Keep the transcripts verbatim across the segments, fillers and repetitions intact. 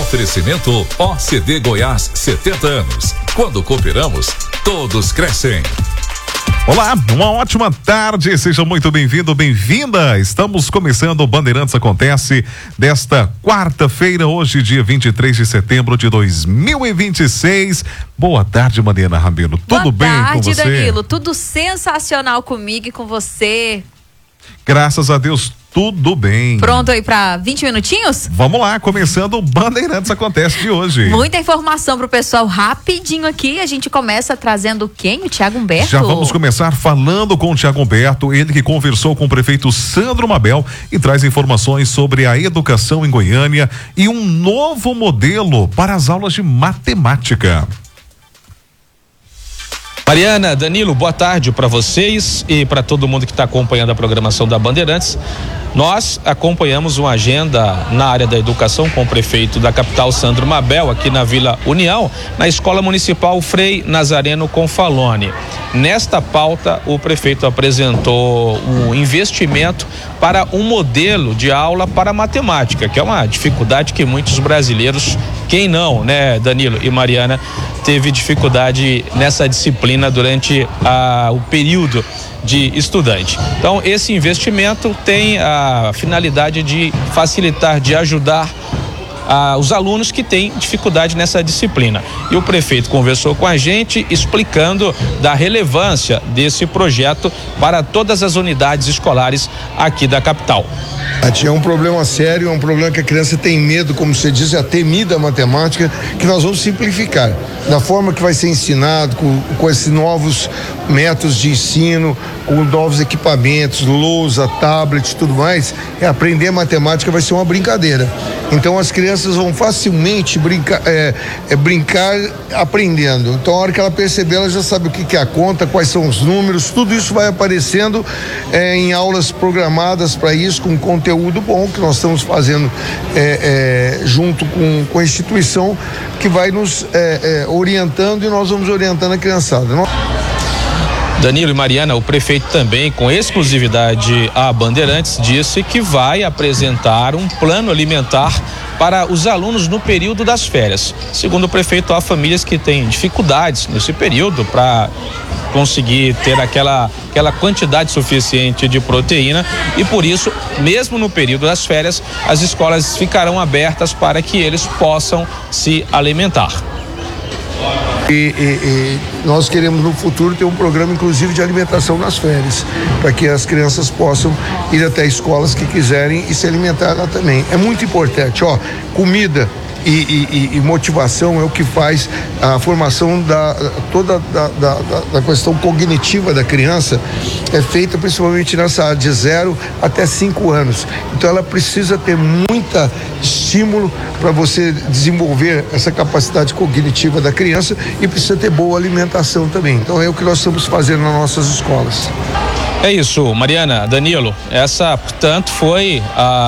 Oferecimento O C D Goiás, setenta anos. Quando cooperamos, todos crescem. Olá, uma ótima tarde, seja muito bem-vindo, bem-vinda. Estamos começando o Bandeirantes Acontece desta quarta-feira, hoje, dia vinte e três de setembro de dois mil e vinte e seis. Boa tarde, Mariana Rabelo. Tudo bem com você? Boa tarde, Danilo. Tudo sensacional comigo e com você. Graças a Deus, tudo bem. Pronto aí para vinte minutinhos? Vamos lá, começando o Bandeirantes Acontece de hoje. Muita informação pro pessoal rapidinho aqui. A gente começa trazendo quem? O Thiago Humberto? Já vamos começar falando com o Thiago Humberto, ele que conversou com o prefeito Sandro Mabel e traz informações sobre a educação em Goiânia e um novo modelo para as aulas de matemática. Mariana, Danilo, boa tarde para vocês e para todo mundo que está acompanhando a programação da Bandeirantes. Nós acompanhamos uma agenda na área da educação com o prefeito da capital, Sandro Mabel, aqui na Vila União, na Escola Municipal Frei Nazareno Confalone. Nesta pauta, o prefeito apresentou um investimento para um modelo de aula para matemática, que é uma dificuldade que muitos brasileiros, quem não, né, Danilo e Mariana, teve dificuldade nessa disciplina durante a, o período de estudante. Então, esse investimento tem a finalidade de facilitar, de ajudar Ah, os alunos que têm dificuldade nessa disciplina. E o prefeito conversou com a gente explicando da relevância desse projeto para todas as unidades escolares aqui da capital. É um problema sério, é um problema que a criança tem medo, como você diz, a temida matemática, que nós vamos simplificar. Da forma que vai ser ensinado, com, com esses novos métodos de ensino, com novos equipamentos, lousa, tablet e tudo mais, é aprender matemática vai ser uma brincadeira. Então as crianças vão facilmente brincar, é, é, brincar aprendendo. Então a hora que ela perceber, ela já sabe o que, que é a conta, quais são os números, tudo isso vai aparecendo é, em aulas programadas para isso, com conteúdo bom que nós estamos fazendo é, é, junto com, com a instituição que vai nos é, é, orientando e nós vamos orientando a criançada. Danilo e Mariana, o prefeito também, com exclusividade a Bandeirantes, disse que vai apresentar um plano alimentar para os alunos no período das férias. Segundo o prefeito, há famílias que têm dificuldades nesse período para conseguir ter aquela, aquela quantidade suficiente de proteína e por isso, mesmo no período das férias, as escolas ficarão abertas para que eles possam se alimentar. E, e, e nós queremos no futuro ter um programa inclusive de alimentação nas férias, para que as crianças possam ir até escolas que quiserem e se alimentar lá também. É muito importante, ó, comida e, e, e motivação é o que faz a formação da toda da, da, da questão cognitiva da criança, é feita principalmente nessa área de zero até cinco anos. Então ela precisa ter muita estímulo para você desenvolver essa capacidade cognitiva da criança e precisa ter boa alimentação também. Então é o que nós estamos fazendo nas nossas escolas. É isso, Mariana, Danilo, essa, portanto, foi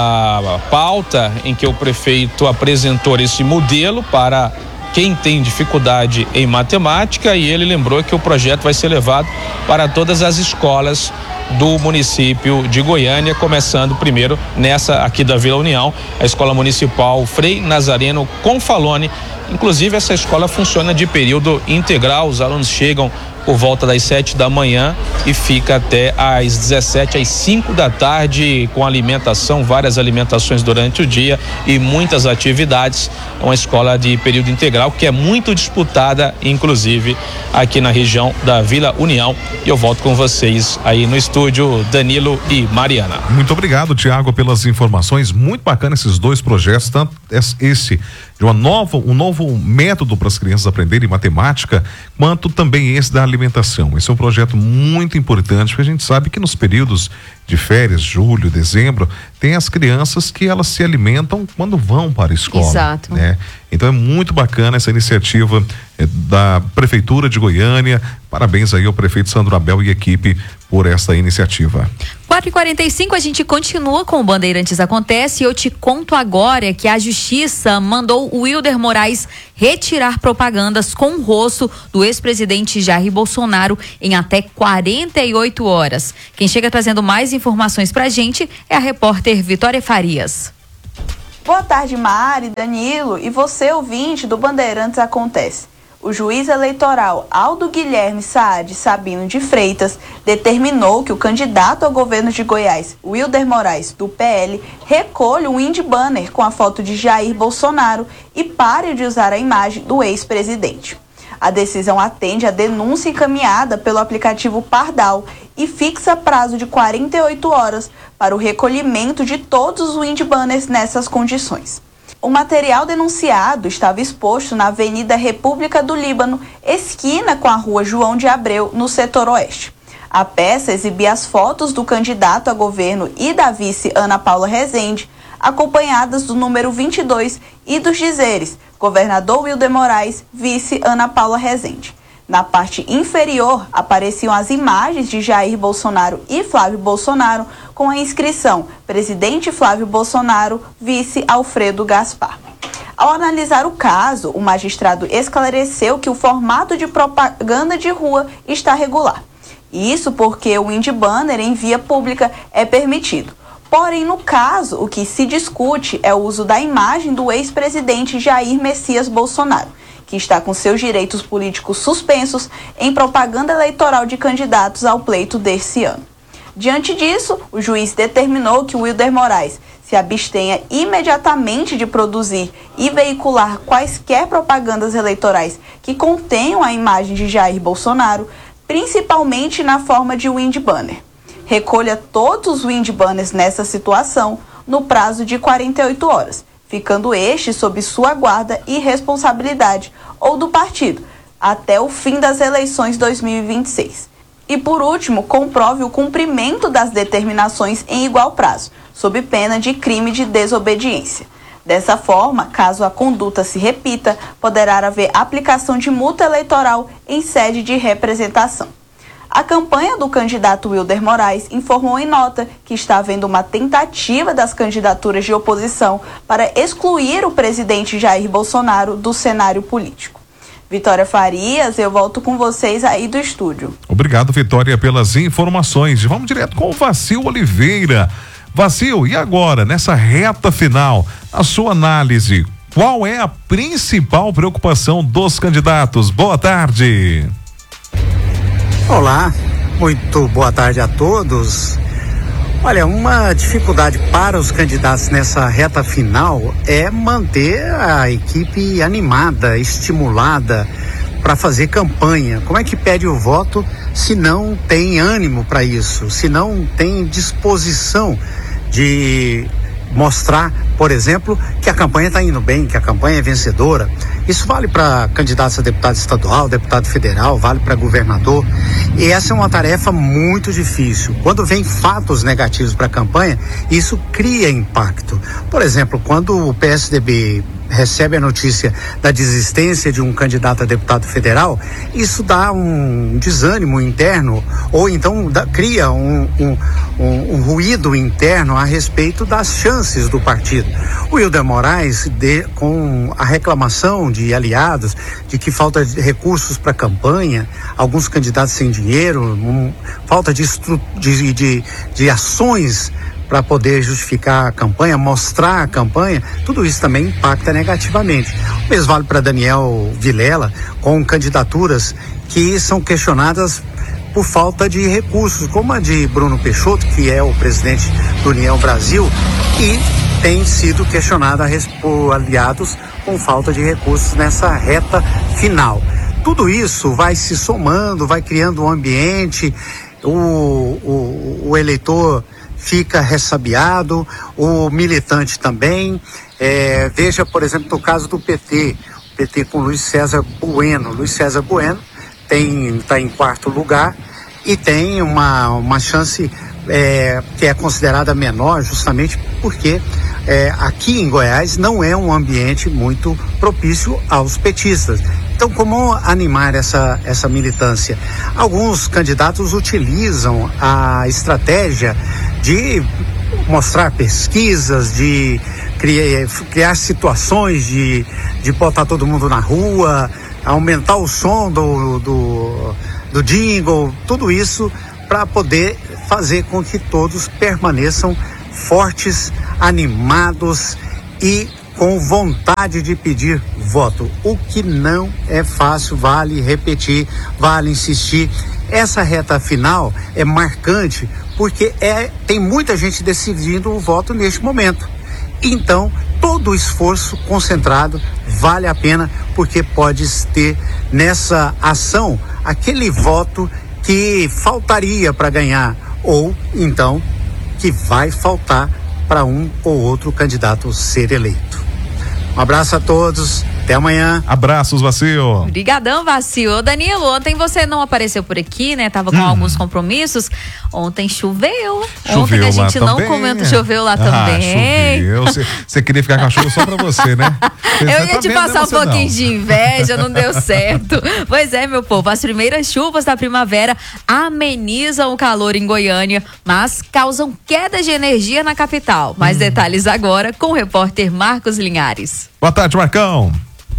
a pauta em que o prefeito apresentou esse modelo para quem tem dificuldade em matemática e ele lembrou que o projeto vai ser levado para todas as escolas do município de Goiânia, começando primeiro nessa aqui da Vila União, a Escola Municipal Frei Nazareno Confalone. Inclusive, essa escola funciona de período integral, os alunos chegam por volta das sete da manhã e fica até às dezessete, às cinco da tarde, com alimentação, várias alimentações durante o dia e muitas atividades. É uma escola de período integral que é muito disputada, inclusive aqui na região da Vila União. E eu volto com vocês aí no estúdio, Danilo e Mariana. Muito obrigado, Thiago, pelas informações. Muito bacana esses dois projetos, tanto esse de uma nova, um novo método para as crianças aprenderem matemática, quanto também esse da alimentação. Esse é um projeto muito importante, porque a gente sabe que nos períodos de férias, julho, dezembro, tem as crianças que elas se alimentam quando vão para a escola. Exato. Né? Então é muito bacana essa iniciativa eh, da Prefeitura de Goiânia. Parabéns aí ao prefeito Sandro Abel e equipe por essa iniciativa. quatro e quarenta e cinco, a gente continua com o Bandeirantes Acontece e eu te conto agora que a Justiça mandou o Wilder Moraes retirar propagandas com o rosto do ex-presidente Jair Bolsonaro em até quarenta e oito horas. Quem chega trazendo mais informações pra gente é a repórter Vitória Farias. Boa tarde, Mari, Danilo e você, ouvinte do Bandeirantes Acontece. O juiz eleitoral Aldo Guilherme Saad Sabino de Freitas determinou que o candidato ao governo de Goiás, Wilder Moraes, do P L, recolha um Windy Banner com a foto de Jair Bolsonaro e pare de usar a imagem do ex-presidente. A decisão atende à denúncia encaminhada pelo aplicativo Pardal e fixa prazo de quarenta e oito horas para o recolhimento de todos os Windy Banners nessas condições. O material denunciado estava exposto na Avenida República do Líbano, esquina com a Rua João de Abreu, no setor oeste. A peça exibia as fotos do candidato a governo e da vice Ana Paula Rezende, acompanhadas do número vinte e dois e dos dizeres governador Wilder Moraes, vice Ana Paula Rezende. Na parte inferior apareciam as imagens de Jair Bolsonaro e Flávio Bolsonaro com a inscrição presidente Flávio Bolsonaro, vice Alfredo Gaspar. Ao analisar o caso, o magistrado esclareceu que o formato de propaganda de rua está regular. Isso porque o Windy Banner em via pública é permitido. Porém, no caso, o que se discute é o uso da imagem do ex-presidente Jair Messias Bolsonaro, que está com seus direitos políticos suspensos em propaganda eleitoral de candidatos ao pleito desse ano. Diante disso, o juiz determinou que o Wilder Moraes se abstenha imediatamente de produzir e veicular quaisquer propagandas eleitorais que contenham a imagem de Jair Bolsonaro, principalmente na forma de Windy Banner. Recolha todos os Windy Banners nessa situação no prazo de quarenta e oito horas, ficando este sob sua guarda e responsabilidade ou do partido, até o fim das eleições dois mil e vinte e seis. E por último, comprove o cumprimento das determinações em igual prazo, sob pena de crime de desobediência. Dessa forma, caso a conduta se repita, poderá haver aplicação de multa eleitoral em sede de representação. A campanha do candidato Wilder Moraes informou em nota que está havendo uma tentativa das candidaturas de oposição para excluir o presidente Jair Bolsonaro do cenário político. Vitória Farias, eu volto com vocês aí do estúdio. Obrigado, Vitória, pelas informações. Vamos direto com o Vacil Oliveira. Vacil, e agora, nessa reta final, a sua análise, qual é a principal preocupação dos candidatos? Boa tarde. Olá, muito boa tarde a todos. Olha, uma dificuldade para os candidatos nessa reta final é manter a equipe animada, estimulada para fazer campanha. Como é que pede o voto se não tem ânimo para isso, se não tem disposição de mostrar, por exemplo, que a campanha está indo bem, que a campanha é vencedora? Isso vale para candidatos a deputado estadual, deputado federal, vale para governador. E essa é uma tarefa muito difícil. Quando vem fatos negativos para a campanha, isso cria impacto. Por exemplo, quando o P S D B recebe a notícia da desistência de um candidato a deputado federal, isso dá um desânimo interno, ou então dá, cria um, um, um, um ruído interno a respeito das chances do partido. O Wilder Moraes, de, com a reclamação de aliados, de que falta de recursos para a campanha, alguns candidatos sem dinheiro, um, falta de, de, de, de ações para poder justificar a campanha, mostrar a campanha, tudo isso também impacta negativamente. O mesmo vale para Daniel Vilela, com candidaturas que são questionadas por falta de recursos, como a de Bruno Peixoto, que é o presidente do União Brasil, e tem sido questionada por aliados com falta de recursos nessa reta final. Tudo isso vai se somando, vai criando um ambiente, o, o, o eleitor fica ressabiado, o militante também. É, veja, por exemplo, no caso do P T, o P T com Luiz César Bueno. Luiz César Bueno está em quarto lugar e tem uma, uma chance é, que é considerada menor, justamente porque é, aqui em Goiás não é um ambiente muito propício aos petistas. Então, como animar essa, essa militância? Alguns candidatos utilizam a estratégia de mostrar pesquisas, de criar, criar situações de, de botar todo mundo na rua, aumentar o som do, do, do jingle, tudo isso para poder fazer com que todos permaneçam fortes, animados e com vontade de pedir voto, o que não é fácil, vale repetir, vale insistir. Essa reta final é marcante porque é, tem muita gente decidindo o voto neste momento. Então, todo o esforço concentrado vale a pena, porque pode ter nessa ação aquele voto que faltaria para ganhar, ou então que vai faltar para um ou outro candidato ser eleito. Um abraço a todos, até amanhã. Abraços, Vacil. Obrigadão, Vacil. Danilo, ontem você não apareceu por aqui, né? Tava com hum. alguns compromissos. Ontem choveu. Choveu ontem a gente lá não também. comenta, choveu lá ah, também. Choveu. Você queria ficar com a chuva só pra você, né? Cê, Eu cê ia tá te vendo, passar né, um pouquinho não. de inveja, não deu certo. Pois é, meu povo, as primeiras chuvas da primavera amenizam o calor em Goiânia, mas causam queda de energia na capital. Mais hum. detalhes agora com o repórter Marcos Linhares. Boa tarde, Marcão.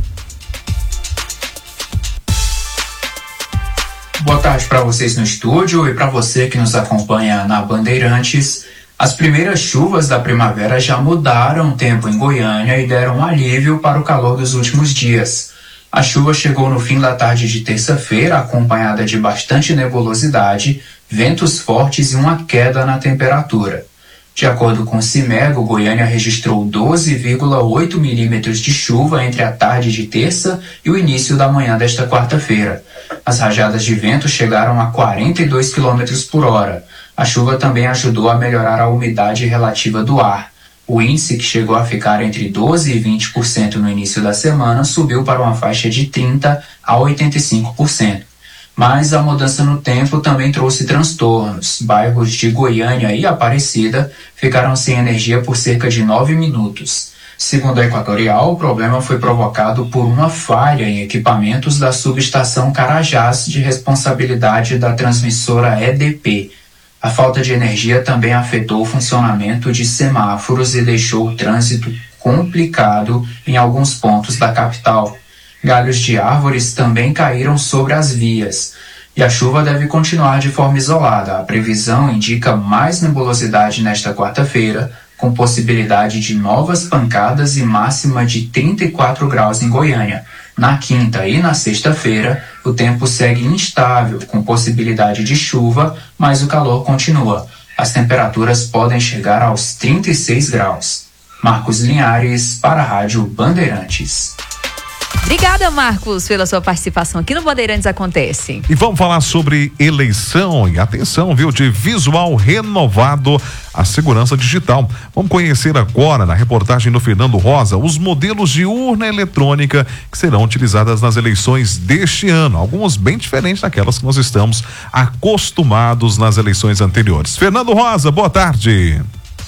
Boa tarde para vocês no estúdio e para você que nos acompanha na Bandeirantes. As primeiras chuvas da primavera já mudaram o tempo em Goiânia e deram um alívio para o calor dos últimos dias. A chuva chegou no fim da tarde de terça-feira, acompanhada de bastante nebulosidade, ventos fortes e uma queda na temperatura. De acordo com o CIMEGO, Goiânia registrou doze vírgula oito milímetros de chuva entre a tarde de terça e o início da manhã desta quarta-feira. As rajadas de vento chegaram a quarenta e dois quilômetros por hora. A chuva também ajudou a melhorar a umidade relativa do ar. O índice, que chegou a ficar entre doze e vinte por cento no início da semana, subiu para uma faixa de trinta a oitenta e cinco por cento. Mas a mudança no tempo também trouxe transtornos. Bairros de Goiânia e Aparecida ficaram sem energia por cerca de nove minutos. Segundo a Equatorial, o problema foi provocado por uma falha em equipamentos da subestação Carajás, de responsabilidade da transmissora E D P. A falta de energia também afetou o funcionamento de semáforos e deixou o trânsito complicado em alguns pontos da capital. Galhos de árvores também caíram sobre as vias. E a chuva deve continuar de forma isolada. A previsão indica mais nebulosidade nesta quarta-feira, com possibilidade de novas pancadas e máxima de trinta e quatro graus em Goiânia. Na quinta e na sexta-feira, o tempo segue instável, com possibilidade de chuva, mas o calor continua. As temperaturas podem chegar aos trinta e seis graus. Marcos Linhares, para a Rádio Bandeirantes. Obrigada, Marcos, pela sua participação aqui no Bandeirantes Acontece. E vamos falar sobre eleição e atenção, viu, de visual renovado à segurança digital. Vamos conhecer agora, na reportagem do Fernando Rosa, os modelos de urna eletrônica que serão utilizadas nas eleições deste ano. Algumas bem diferentes daquelas que nós estamos acostumados nas eleições anteriores. Fernando Rosa, boa tarde.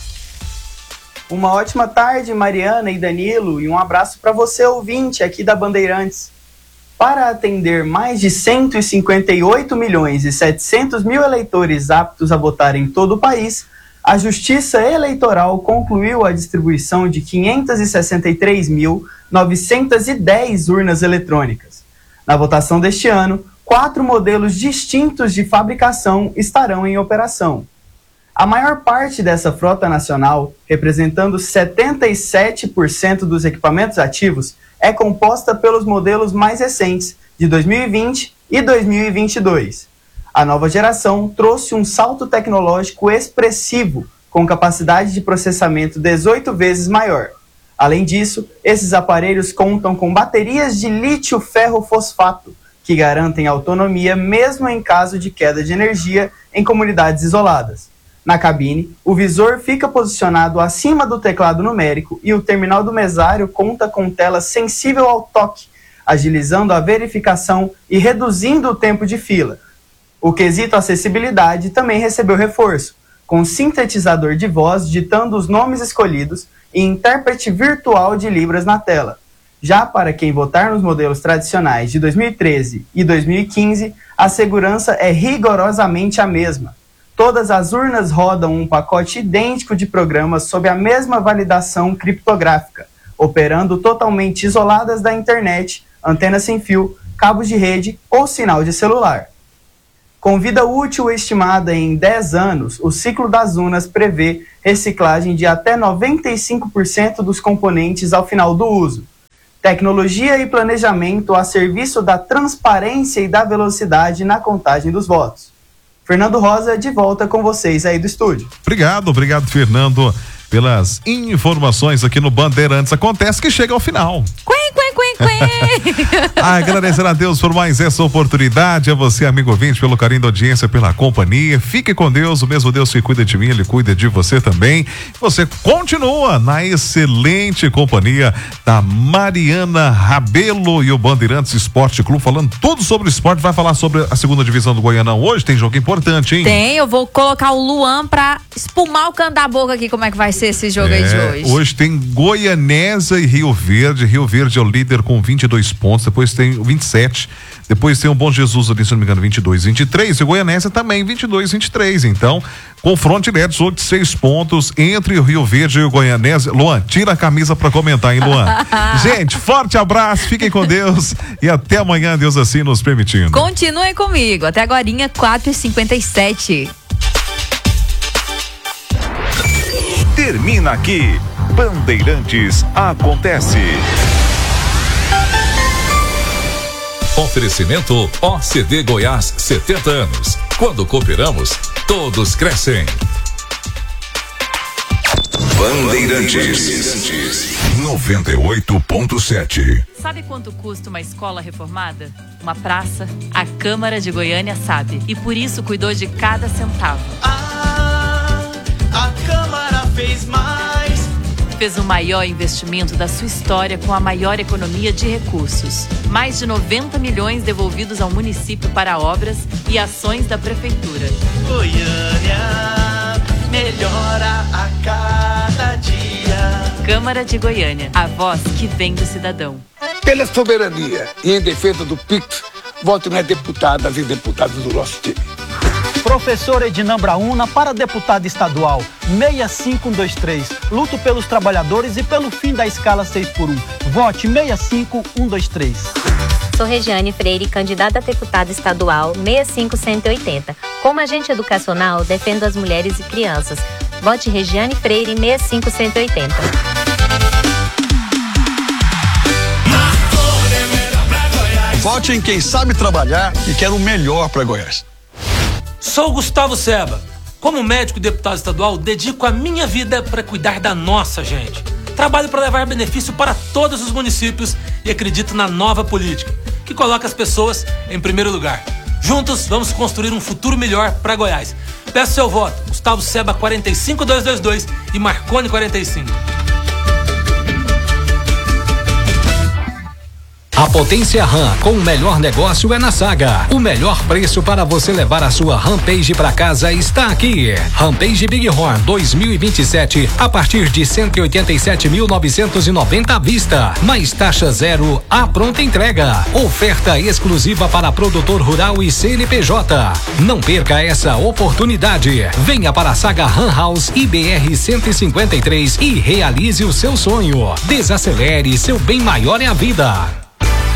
Uma ótima tarde, Mariana e Danilo, e um abraço para você, ouvinte aqui da Bandeirantes. Para atender mais de cento e cinquenta e oito milhões e setecentos mil eleitores aptos a votar em todo o país, a Justiça Eleitoral concluiu a distribuição de quinhentas e sessenta e três mil novecentas e dez urnas eletrônicas. Na votação deste ano, quatro modelos distintos de fabricação estarão em operação. A maior parte dessa frota nacional, representando setenta e sete por cento dos equipamentos ativos, é composta pelos modelos mais recentes, de dois mil e vinte e dois mil e vinte e dois. A nova geração trouxe um salto tecnológico expressivo, com capacidade de processamento dezoito vezes maior. Além disso, esses aparelhos contam com baterias de lítio-ferro-fosfato, que garantem autonomia mesmo em caso de queda de energia em comunidades isoladas. Na cabine, o visor fica posicionado acima do teclado numérico e o terminal do mesário conta com tela sensível ao toque, agilizando a verificação e reduzindo o tempo de fila. O quesito acessibilidade também recebeu reforço, com sintetizador de voz ditando os nomes escolhidos e intérprete virtual de Libras na tela. Já para quem votar nos modelos tradicionais de dois mil e treze e dois mil e quinze, a segurança é rigorosamente a mesma. Todas as urnas rodam um pacote idêntico de programas sob a mesma validação criptográfica, operando totalmente isoladas da internet, antena sem fio, cabos de rede ou sinal de celular. Com vida útil estimada em dez anos, o ciclo das urnas prevê reciclagem de até noventa e cinco por cento dos componentes ao final do uso. Tecnologia e planejamento a serviço da transparência e da velocidade na contagem dos votos. Fernando Rosa, de volta com vocês aí do estúdio. Obrigado, obrigado, Fernando, pelas informações aqui no Bandeirantes Acontece, que chega ao final. Quen, quen, quen, quen. Agradecer a Deus por mais essa oportunidade, a você, amigo ouvinte, pelo carinho da audiência, pela companhia. Fique com Deus, o mesmo Deus que cuida de mim, Ele cuida de você também. Você continua na excelente companhia da Mariana Rabelo e o Bandeirantes Esporte Clube, falando tudo sobre o esporte. Vai falar sobre a segunda divisão do Goianão hoje, tem jogo importante, hein? Tem, eu vou colocar o Luan pra espumar o canto da boca aqui, como é que vai ser esse jogo é, aí de hoje. Hoje tem Goianésia e Rio Verde. Rio Verde é o líder com vinte e dois pontos, depois tem o vinte e sete, depois tem o Bom Jesus ali, se não me engano, vinte e dois, vinte e três, e o Goianésia também vinte e dois, vinte e três. Então, confronto direto, jogo de seis pontos entre o Rio Verde e o Goianésia. Luan, tira a camisa pra comentar, hein, Luan? Gente, forte abraço, fiquem com Deus e até amanhã, Deus assim nos permitindo. Continuem comigo, até agorinha, quatro e cinquenta e sete. Termina aqui, Bandeirantes Acontece. Oferecimento O C D Goiás, setenta anos. Quando cooperamos, todos crescem. Bandeirantes noventa e oito ponto sete. Sabe quanto custa uma escola reformada? Uma praça? A Câmara de Goiânia sabe. E por isso cuidou de cada centavo. Ah, a Câmara fez mais. Fez o maior investimento da sua história com a maior economia de recursos. Mais de noventa milhões devolvidos ao município para obras e ações da prefeitura. Goiânia melhora a cada dia. Câmara de Goiânia, a voz que vem do cidadão. Pela soberania e em defesa do Pix, voto nas deputadas e deputados do nosso time. Professor Edinã Brauna para deputado estadual seis cinco um dois três. Luto pelos trabalhadores e pelo fim da escala seis por um. Vote seis cinco um dois três. Sou Regiane Freire, candidata a deputada estadual seis cinco um oito zero. Como agente educacional, defendo as mulheres e crianças. Vote Regiane Freire seis cinco um oito zero. Vote em quem sabe trabalhar e quer o melhor para Goiás. Sou Gustavo Seba. Como médico e deputado estadual, dedico a minha vida para cuidar da nossa gente. Trabalho para levar benefício para todos os municípios e acredito na nova política, que coloca as pessoas em primeiro lugar. Juntos, vamos construir um futuro melhor para Goiás. Peço seu voto, Gustavo Seba quatro cinco dois dois dois e Marconi quarenta e cinco. A Potência RAM com o melhor negócio é na Saga. O melhor preço para você levar a sua Rampage para casa está aqui. Rampage Bighorn dois mil e vinte e sete a partir de cento e oitenta e sete mil novecentos e noventa à vista, mais taxa zero à pronta entrega. Oferta exclusiva para produtor rural e C N P J. Não perca essa oportunidade. Venha para a Saga RAM House I B R cento e cinquenta e três e realize o seu sonho. Desacelere, seu bem maior é a vida.